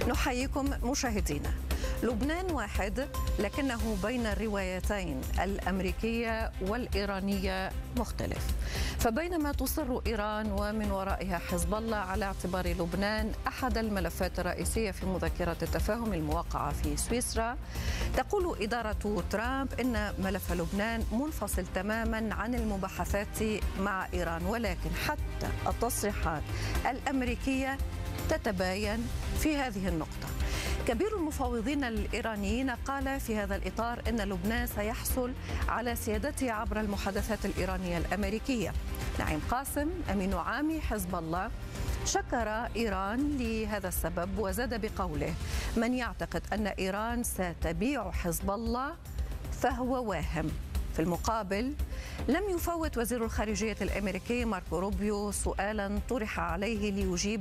نحييكم مشاهدينا. لبنان واحد لكنه بين الروايتين الأمريكية والإيرانية مختلف. فبينما تصر إيران ومن ورائها حزب الله على اعتبار لبنان أحد الملفات الرئيسية في مذكرة التفاهم الموقعة في سويسرا، تقول إدارة ترامب إن ملف لبنان منفصل تماما عن المباحثات مع إيران، ولكن حتى التصريحات الأمريكية تتباين في هذه النقطة. كبير المفاوضين الإيرانيين قال في هذا الإطار إن لبنان سيحصل على سيادته عبر المحادثات الإيرانية الأمريكية. نعيم قاسم أمين عام حزب الله شكر إيران لهذا السبب، وزاد بقوله: من يعتقد أن إيران ستبيع حزب الله فهو واهم. في المقابل لم يفوت وزير الخارجية الأمريكي ماركو روبيو سؤالا طرح عليه ليجيب